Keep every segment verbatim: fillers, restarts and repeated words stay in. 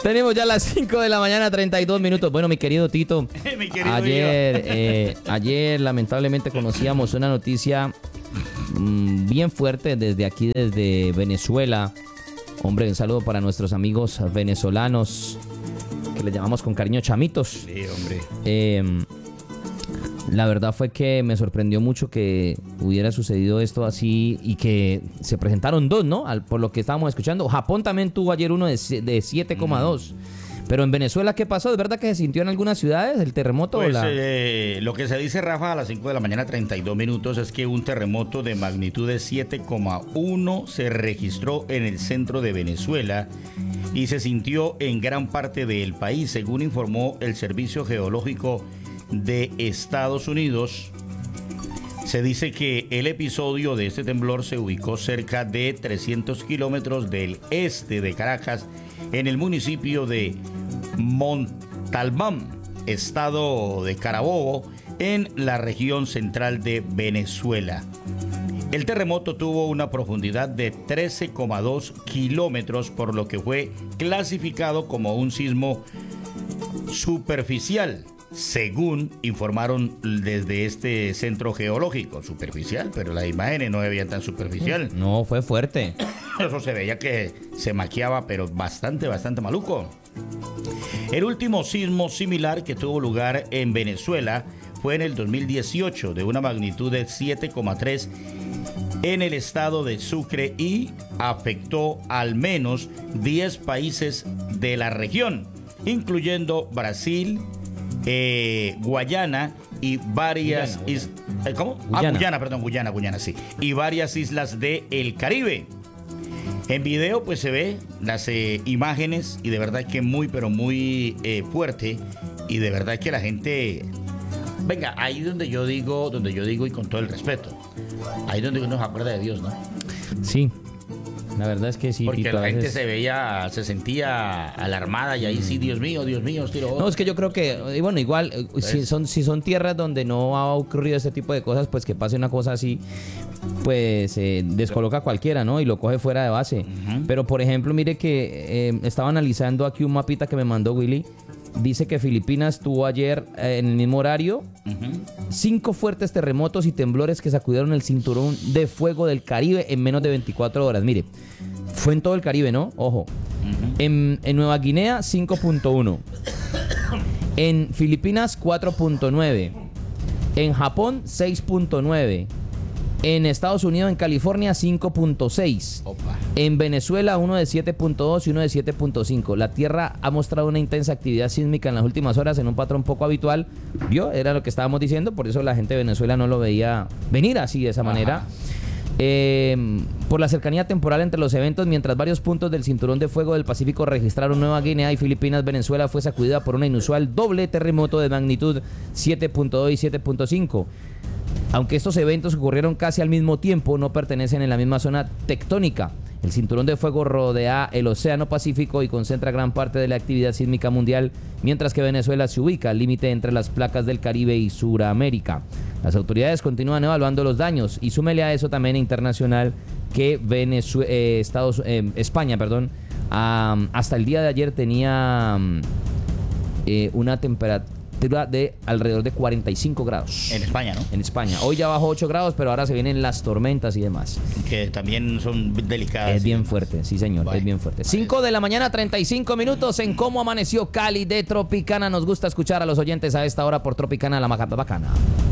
Tenemos ya las cinco de la mañana, treinta y dos minutos. Bueno, mi querido Tito, mi querido ayer, eh, ayer lamentablemente conocíamos una noticia mmm, bien fuerte desde aquí, desde Venezuela. Hombre, un saludo para nuestros amigos venezolanos, que les llamamos con cariño chamitos. Sí, hombre. Eh, la verdad fue que me sorprendió mucho que hubiera sucedido esto así y que se presentaron dos, ¿no? Al, por lo que estábamos escuchando. Japón también tuvo ayer uno de, de siete coma dos. Mm. Pero en Venezuela, ¿qué pasó? ¿Es verdad que se sintió en algunas ciudades el terremoto? Pues, o la... eh, lo que se dice, Rafa, a las cinco de la mañana, treinta y dos minutos, es que un terremoto de magnitud de siete coma uno se registró en el centro de Venezuela y se sintió en gran parte del país, según informó el Servicio Geológico de Estados Unidos. Se dice que el episodio de este temblor se ubicó cerca de trescientos kilómetros del este de Caracas, en el municipio de Montalbán, estado de Carabobo, en la región central de Venezuela. El terremoto tuvo una profundidad de trece coma dos kilómetros, por lo que fue clasificado como un sismo superficial, según informaron desde este centro geológico. Superficial, pero las imágenes no se veían tan superficial. No, fue fuerte. Eso se veía que se maquiaba, pero bastante, bastante maluco. El último sismo similar que tuvo lugar en Venezuela fue en el dos mil dieciocho, de una magnitud de siete coma tres en el estado de Sucre y afectó al menos diez países de la región, incluyendo Brasil, eh, Guayana y varias Guyana, is- eh, ¿cómo? Guyana. Ah, Guyana, perdón, Guyana, Guyana, sí. Y varias islas del Caribe. En video pues se ve las eh, imágenes y de verdad que muy pero muy eh, fuerte, y de verdad que la gente, venga, ahí donde yo digo, donde yo digo y con todo el respeto, ahí donde uno se acuerda de Dios, ¿no? Sí, la verdad es que sí. Porque Tito, la a gente veces... se veía, se sentía alarmada y ahí sí, Dios mío, Dios mío, tiro. No, es que yo creo que, y bueno, igual, eh, si son, si son tierras donde no ha ocurrido este tipo de cosas, pues que pase una cosa así, pues eh, descoloca a cualquiera, ¿no? Y lo coge fuera de base. Uh-huh. Pero, por ejemplo, mire que eh, estaba analizando aquí un mapita que me mandó Willy. Dice que Filipinas tuvo ayer, eh, en el mismo horario, uh-huh, cinco fuertes terremotos y temblores que sacudieron el cinturón de fuego del Caribe en menos de veinticuatro horas. Mire, fue en todo el Caribe, ¿no? Ojo. Uh-huh. En, en Nueva Guinea, cinco punto uno. En Filipinas, cuatro punto nueve. En Japón, seis punto nueve. En Estados Unidos, en California, cinco punto seis. Opa. En Venezuela, uno de siete punto dos y uno de siete punto cinco. La Tierra ha mostrado una intensa actividad sísmica en las últimas horas en un patrón poco habitual. ¿Vio? Era lo que estábamos diciendo, por eso la gente de Venezuela no lo veía venir así, de esa Ajá. manera. Eh, por la cercanía temporal entre los eventos, mientras varios puntos del cinturón de fuego del Pacífico registraron Nueva Guinea y Filipinas, Venezuela fue sacudida por una inusual doble terremoto de magnitud siete punto dos y siete punto cinco. Aunque estos eventos ocurrieron casi al mismo tiempo, no pertenecen en la misma zona tectónica. El cinturón de fuego rodea el Océano Pacífico y concentra gran parte de la actividad sísmica mundial, mientras que Venezuela se ubica al límite entre las placas del Caribe y Suramérica. Las autoridades continúan evaluando los daños y súmele a eso también internacional que Venezue- eh, Estados, eh, España perdón, um, hasta el día de ayer tenía um, eh, una temperatura de alrededor de cuarenta y cinco grados. En España, ¿no? En España. Hoy ya bajó ocho grados, pero ahora se vienen las tormentas y demás. Que también son delicadas. Es bien fuerte, sí señor, vale. es bien fuerte. cinco de la mañana, treinta y cinco minutos en Cómo Amaneció Cali de Tropicana. Nos gusta escuchar a los oyentes a esta hora por Tropicana, la más bacana.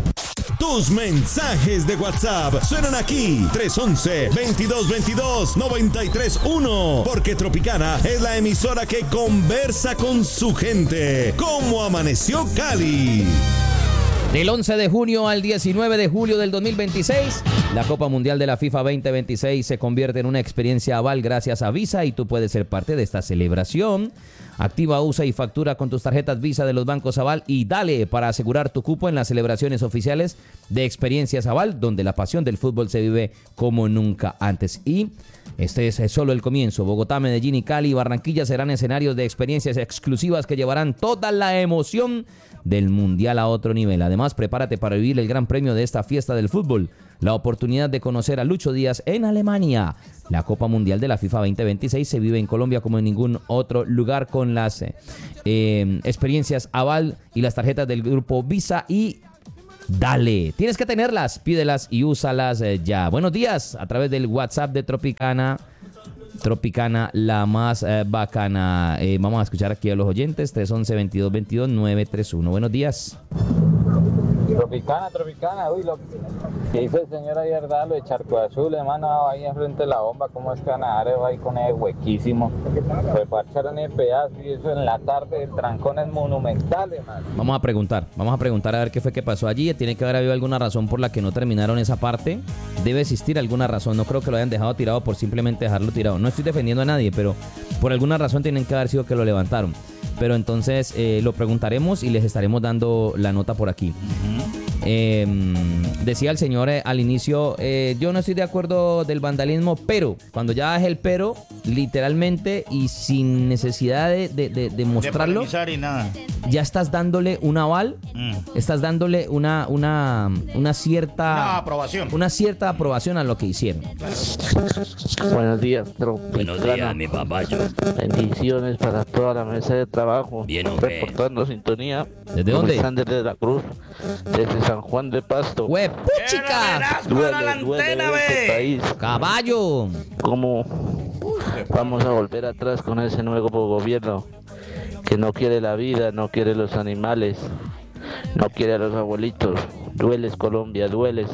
Tus mensajes de WhatsApp suenan aquí. tres once, veintidós veintidós, noventa y tres uno. Porque Tropicana es la emisora que conversa con su gente. ¿Cómo amaneció Cali? Del once de junio al diecinueve de julio del dos mil veintiséis, la Copa Mundial de la FIFA veinte veintiséis se convierte en una experiencia Aval gracias a Visa y tú puedes ser parte de esta celebración. Activa, usa y factura con tus tarjetas Visa de los bancos Aval y dale para asegurar tu cupo en las celebraciones oficiales de Experiencias Aval, donde la pasión del fútbol se vive como nunca antes. Y este es solo el comienzo. Bogotá, Medellín y Cali y Barranquilla serán escenarios de experiencias exclusivas que llevarán toda la emoción del Mundial a otro nivel. Además, prepárate para vivir el gran premio de esta fiesta del fútbol, la oportunidad de conocer a Lucho Díaz en Alemania. La Copa Mundial de la FIFA veinte veintiséis se vive en Colombia como en ningún otro lugar con las eh, eh, experiencias Aval y las tarjetas del grupo Visa y Dale. Tienes que tenerlas, pídelas y úsalas eh, ya. Buenos días a través del WhatsApp de Tropicana. Tropicana, la más eh, bacana. Eh, vamos a escuchar aquí a los oyentes. tres once, veintidós veintidós, nueve tres uno. Buenos días. Tropicana, Tropicana, uy, lo que hizo el señor ayer, lo de Charco Azul, hermano, ahí enfrente de la bomba, cómo es que van a dar ahí con ese huequísimo. Pues parcharon el pedazo y eso en la tarde, el trancón es monumental, hermano. Vamos a preguntar, vamos a preguntar a ver qué fue que pasó allí. Tiene que haber habido alguna razón por la que no terminaron esa parte. Debe existir alguna razón, no creo que lo hayan dejado tirado por simplemente dejarlo tirado. No estoy defendiendo a nadie, pero por alguna razón tienen que haber sido que lo levantaron. Pero entonces eh, lo preguntaremos y les estaremos dando la nota por aquí. Uh-huh. Eh, decía el señor eh, al inicio, eh, yo no estoy de acuerdo del vandalismo, pero cuando ya es el pero, literalmente y sin necesidad de, de, de, de mostrarlo, de y nada. Ya estás dándole un aval, mm. estás dándole una, una, una cierta una aprobación. Una cierta aprobación a lo que hicieron. Buenos días, Tropicana. Buenos días, mi papayo. Bendiciones para toda la mesa de trabajo. Bien, hombre. Reportando sintonía. ¿Desde dónde? Alexander de la Cruz, desde San Juan de Pasto. ¡Huepuchica! Duele, duele este país. ¡Caballo! ¿Cómo vamos a volver atrás con ese nuevo gobierno que no quiere la vida, no quiere los animales, no quiere a los abuelitos? Dueles, Colombia, dueles.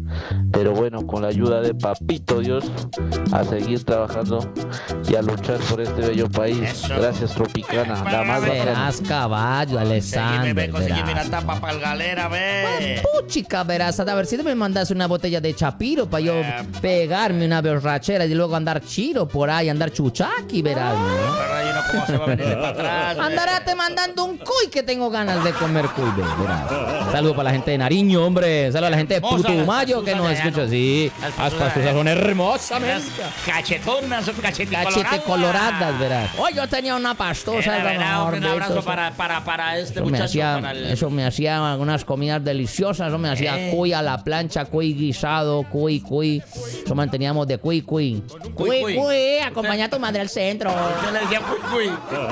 Pero bueno, con la ayuda de Papito Dios, a seguir trabajando y a luchar por este bello país. Eso. Gracias, Tropicana, la más verás, caballo, Alexander. Ve, consígueme una tapa para el galera, ve. Puchica, verás, a ver si me mandas una botella de chapiro para yo pegarme una borrachera y luego andar chiro por ahí, andar chuchaqui, verás. ¿No? Pero ahí uno cómo se va a venir para atrás. Andarate mandando un cuy que tengo ganas de comer cuy, verás. Saludos para la gente de Nariño, hombre. Saludos a la gente de Putumayo que nos escucha así. Las pastuzas son hermosas, cachetonas, son cachete cachete coloradas, verás. Hoy yo tenía una pastosa. Era, era, un abrazo para, para, para este eso muchacho. Me hacía, para el... Eso me hacía unas comidas deliciosas. Eso me hacía eh. cuy a la plancha, cuy guisado, cuy, cuy. Eso manteníamos de cuy, cuy. Cuy, cuy. cuy acompaña a tu madre al centro. Yo le decía cuy, cuy.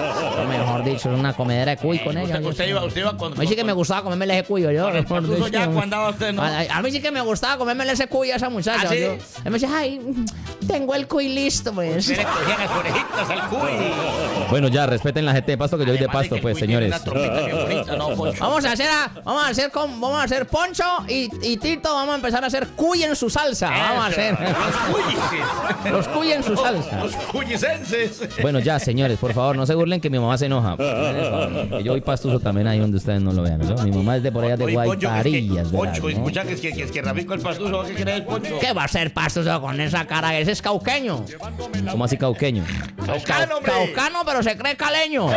O mejor dicho, una comedera de cuy eh, con ella. Usted, usted iba, usted iba con, a mí sí que me gustaba comerme ese cuyo, yo. Ya cuando andaba usted, ¿no? A, a mí sí que me gustaba comerme ese cuy a esa muchacha. ¿Ah, sí? Yo, me decía, ay, tengo el cuy listo, pues. Se le cogían las orejitas al cuy. Bueno, ya, respeten la gente de Pasto, que yo soy de Pasto, pues, señores. Bonita, ¿no, vamos a hacer, a, vamos a hacer, con, vamos a hacer Poncho y, y Tito, vamos a empezar a hacer cuy en su salsa. Eso, vamos a hacer. Los cuyises. Los cuy en su salsa. Los cuyisenses. Bueno, ya, señores, por favor, no se burlen que mi mamá se enoja. Que yo voy pastuso también ahí donde ustedes no lo vean, ¿no? Mi mamá es de por allá de Guayparillas, ¿verdad? Poncho, escucha que es que, que, es que Rafico el pastuso, ¿qué quiere el Poncho? ¿Qué va a ser pastuso con esa cara? Ese es cauqueño. ¿Cómo así cauqueño? Caucano, hombre. Caucano, pero se cree caleño.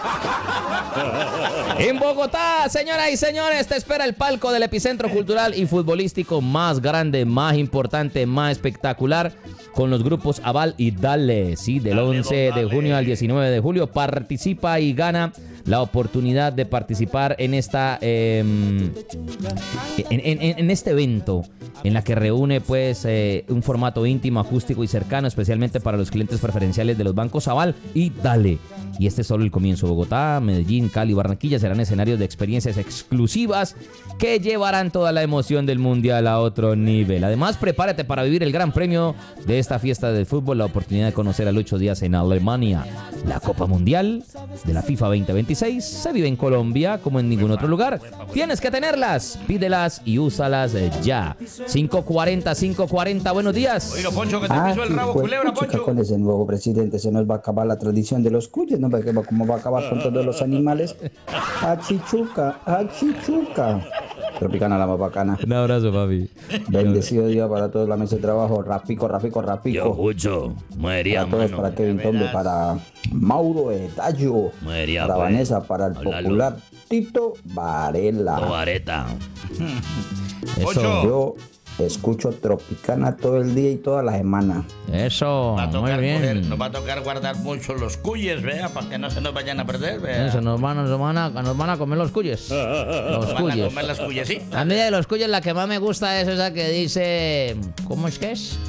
En Bogotá, señoras y señores, te espera el palco del epicentro cultural y futbolístico más grande, más importante, más espectacular, con los grupos Aval y Dale. Sí, del once de junio al diecinueve de julio, participa y gana la oportunidad de participar en esta eh, en, en, en este evento en la que reúne pues eh, un formato íntimo, acústico y cercano, especialmente para los clientes preferenciales de los bancos Aval y Dale. Y este es solo el comienzo. Bogotá, Medellín, Cali y Barranquilla serán escenarios de experiencias exclusivas que llevarán toda la emoción del mundial a otro nivel. Además, prepárate para vivir el gran premio de esta fiesta del fútbol, la oportunidad de conocer a Lucho Díaz en Alemania. La Copa Mundial de la FIFA veinte veintiséis se vive en Colombia como en ningún otro lugar. Tienes que tenerlas, pídelas y úsalas ya. cinco cuarenta, cinco cuarenta, buenos días. Oiga, Poncho, que te ah, piso el rabo, pues, culebra, Poncho. Poncho. Con ese nuevo presidente se nos va a acabar la tradición de los cuyes, ¿no? ¿Cómo va a acabar con todos los animales? Achichuca, achichuca. Tropicana, la más bacana. Un abrazo, papi. Bendecido día para toda la mesa de trabajo. Rapico, rapico, rapico. Yo escucho. Muería, para todos, para Kevin Tombe, para Mauro Etayo, Muería, para pues. Vanessa, para el Hola, popular Tito Varela. O Vareta. Eso. Yo escucho Tropicana todo el día y toda la semana. Eso, muy bien. Coger, nos va a tocar guardar mucho los cuyes, vea, para que no se nos vayan a perder, vea. Eso, nos van, nos van, a, nos van a comer los cuyes. Los Van cuyes. a comer las cuyes, sí. A mí de los cuyes la que más me gusta es esa que dice... ¿Cómo es que es?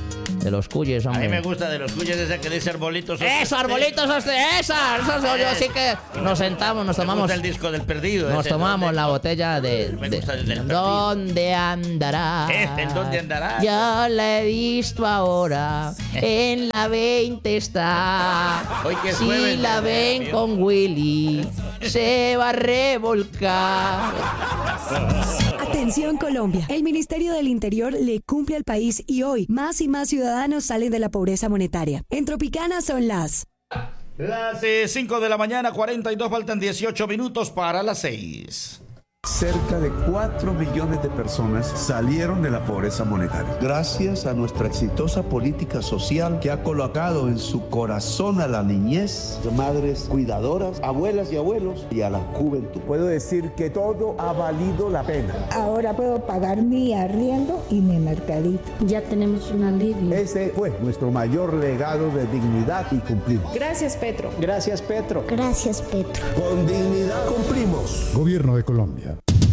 De los cuyes, A hombre. mí me gusta de los cuyes esa que dice arbolitos. Eso, arbolitos, esa, esa, yo sí que nos sentamos, nos Me tomamos, gusta el disco del perdido. nos ese, tomamos ¿dónde? la botella de, Me de- gusta el del perdido. ¿Dónde andará? Este, ¿en dónde andará? Ya la he visto ahora, en la veinte está. Hoy que es Si jueves, la ¿verdad, ven amigo? con Willy, se va a revolcar. Atención Colombia, el Ministerio del Interior le cumple al país y hoy más y más ciudadanos salen de la pobreza monetaria. En Tropicana son las... Las cinco de la mañana, cuarenta y dos, faltan dieciocho minutos para las seis. Cerca de cuatro millones de personas salieron de la pobreza monetaria. Gracias a nuestra exitosa política social que ha colocado en su corazón a la niñez, madres cuidadoras, abuelas y abuelos y a la juventud. Puedo decir que todo ha valido la pena. Ahora puedo pagar mi arriendo y mi mercadito. Ya tenemos un alivio. Ese fue nuestro mayor legado de dignidad y cumplimos. Gracias, Petro. Gracias, Petro. Gracias, Petro. Con dignidad cumplimos. Gobierno de Colombia.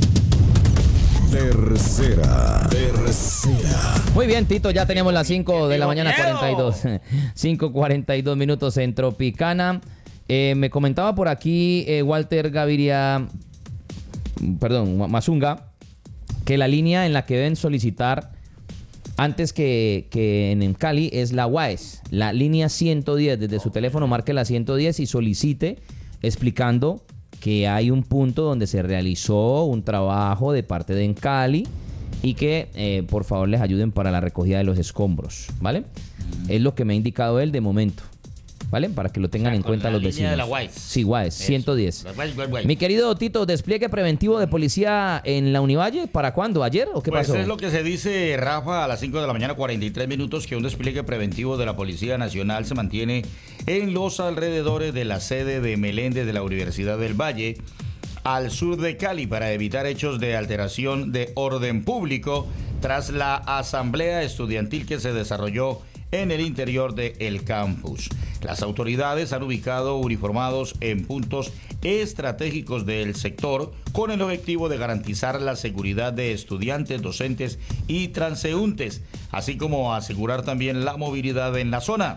Tercera, tercera. Muy bien, Tito, ya tenemos las cinco de la ¡Tengo mañana, miedo! cuarenta y dos. cinco cuarenta y dos minutos en Tropicana. Eh, me comentaba por aquí eh, Walter Gaviria, perdón, Mazunga, que la línea en la que deben solicitar antes que, que en Cali es la U A E S, la línea ciento diez. Desde su teléfono marque la ciento diez y solicite explicando que hay un punto donde se realizó un trabajo de parte de Encali y que eh, por favor les ayuden para la recogida de los escombros, ¿vale? Es lo que me ha indicado él de momento, ¿vale? Para que lo tengan O sea, en con cuenta la los línea vecinos. de la U A E S. Sí, U A E S, Eso. ciento diez. La U A E S, U A E S. Mi querido Tito, despliegue preventivo de policía en la Univalle, ¿para cuándo? ¿Ayer o qué Pues pasó? es lo que se dice, Rafa, a las cinco de la mañana, cuarenta y tres minutos, que un despliegue preventivo de la Policía Nacional se mantiene en los alrededores de la sede de Meléndez de la Universidad del Valle, al sur de Cali, para evitar hechos de alteración de orden público tras la asamblea estudiantil que se desarrolló en el interior del campus. Las autoridades han ubicado uniformados en puntos estratégicos del sector con el objetivo de garantizar la seguridad de estudiantes, docentes y transeúntes, así como asegurar también la movilidad en la zona.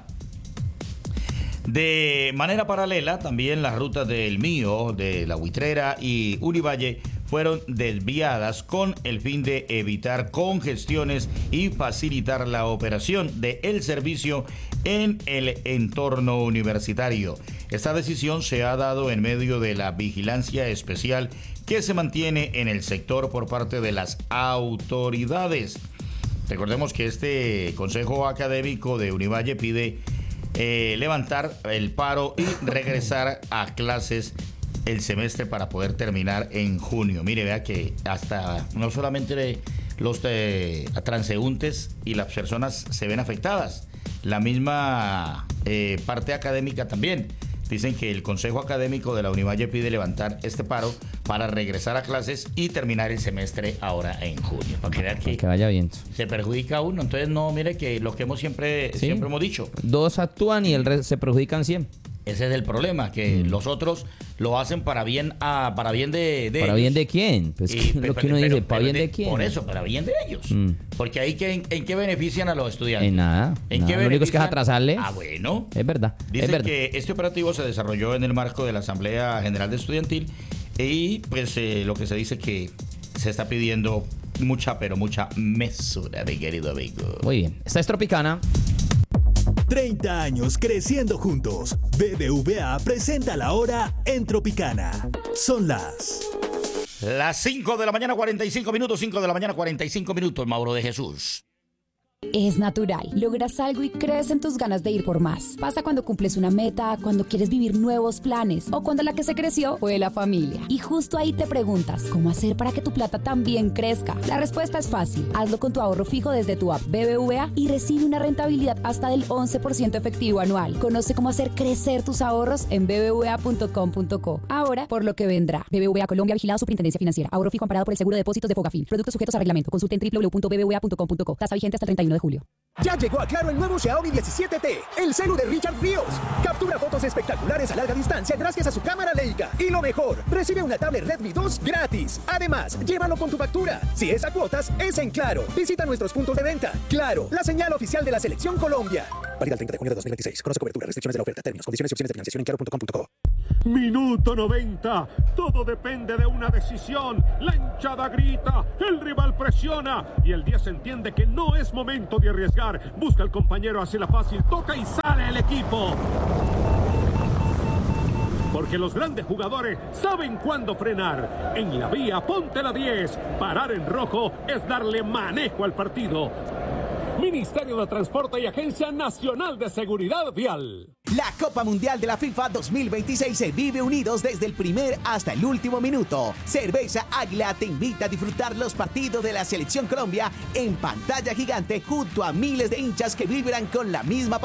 De manera paralela, también las rutas del Mío, de La Buitrera y Univalle fueron desviadas con el fin de evitar congestiones y facilitar la operación del servicio en el entorno universitario. Esta decisión se ha dado en medio de la vigilancia especial que se mantiene en el sector por parte de las autoridades. Recordemos que este Consejo Académico de Univalle pide Eh, levantar el paro y regresar a clases el semestre para poder terminar en junio. Mire, vea que hasta no solamente los eh, transeúntes y las personas se ven afectadas, la misma eh, parte académica también. Dicen que el Consejo Académico de la Univalle pide levantar este paro para regresar a clases y terminar el semestre ahora en junio. Para que vean que, que vaya bien. se perjudica a uno. Entonces, no, mire que lo que hemos siempre, ¿Sí? siempre hemos dicho. Dos actúan y el resto se perjudican cien. Ese es el problema, que Mm. los otros lo hacen para bien a, para bien de, de ¿Para ellos. bien de quién? Pues Y, lo pero- que uno pero- dice, ¿para pero bien de quién? Por eso, para bien de ellos. Mm. Porque ahí, que, ¿en, en qué benefician a los estudiantes? En nada. ¿En nada. qué Lo único es que es benefician? atrasarles. Ah, bueno. Es verdad. Dicen es verdad. que este operativo se desarrolló en el marco de la Asamblea General de Estudiantil y pues eh, lo que se dice que se está pidiendo mucha, pero mucha mesura, mi querido amigo. Muy bien. Esta es Tropicana. treinta años creciendo juntos. B B V A presenta la hora en Tropicana. Son las... Las cinco de la mañana, cuarenta y cinco minutos, cinco de la mañana, cuarenta y cinco minutos, Mauro de Jesús. Es natural. Logras algo y crees en tus ganas de ir por más. Pasa cuando cumples una meta, cuando quieres vivir nuevos planes o cuando la que se creció fue la familia. Y justo ahí te preguntas, ¿cómo hacer para que tu plata también crezca? La respuesta es fácil. Hazlo con tu ahorro fijo desde tu app B B V A y recibe una rentabilidad hasta del once por ciento efectivo anual. Conoce cómo hacer crecer tus ahorros en b b v a punto com punto co. Ahora, por lo que vendrá. B B V A Colombia, vigilado Superintendencia Financiera. Ahorro fijo amparado por el Seguro de Depósitos de Fogafín. Productos sujetos a reglamento. Consulte en w w w punto b b v a punto com punto co. Tasa vigente hasta el treinta y uno treinta y uno de julio. Ya llegó a Claro el nuevo Xiaomi diecisiete T, el celu de Richard Ríos. Captura fotos espectaculares a larga distancia gracias a su cámara Leica. Y lo mejor, recibe una tablet Redmi dos gratis. Además, llévalo con tu factura. Si es a cuotas, es en Claro. Visita nuestros puntos de venta. Claro, la señal oficial de la Selección Colombia. Válida el treinta de junio de dos mil veintiséis. Conoce cobertura, restricciones de la oferta, términos, condiciones y opciones de financiación en claro punto com punto co. Minuto noventa. Todo depende de una decisión. La hinchada grita, el rival presiona y el diez entiende que no es momento de arriesgar. Busca al compañero, hace la fácil, toca y sale el equipo. Porque los grandes jugadores saben cuándo frenar. En la vía, ponte la diez. Parar en rojo es darle manejo al partido. Ministerio de Transporte y Agencia Nacional de Seguridad Vial. La Copa Mundial de la FIFA dos mil veintiséis se vive unidos desde el primer hasta el último minuto. Cerveza Águila te invita a disfrutar los partidos de la Selección Colombia en pantalla gigante junto a miles de hinchas que vibran con la misma pasión.